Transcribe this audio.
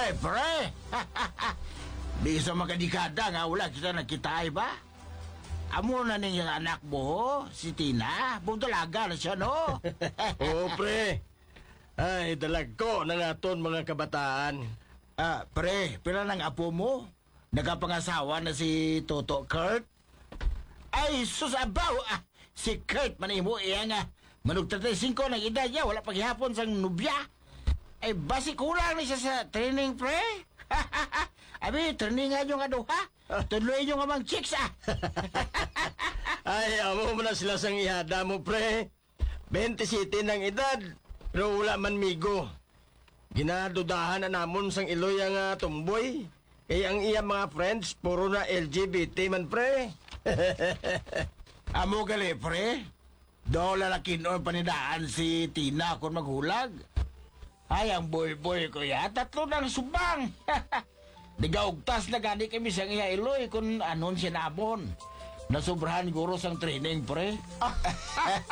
Ay, pre! Di sa makadikada nga wala kita nakita, ba? Amo na ning anak mo, si Tina. Bugdalaga na siya, no? Oo, pre. Ay, dalag ko na naton mga kabataan. Pre, pila ng apo mo? Nagapangasawa na si Toto Kurt? Ay, susabaw! Si Kurt, manimo iya nga. Manug 35 ng edad niya, wala paghihapon sang nubya. Ay, basi kulang ni siya sa training, pre. Abi, trainingan nyo nga duha. Tuloy nyo nga mang chicks, Ay, amo mo na sila sang ihada mo, pre. 27 ng edad, pero wala man migo. Ginadudahan na namon sang iloy ang tumboy. Kaya ang iya mga friends, puro na LGBT man, pre. Amo gali, pre. Do lalakin o panidaan si Tina kung maghulag. Ay, ang boy-boy ko ya, 3 ng subang. Digaugtas na gani kami sa iya iloy kung anon sinabon. Nasubrahan guro sang training, pre.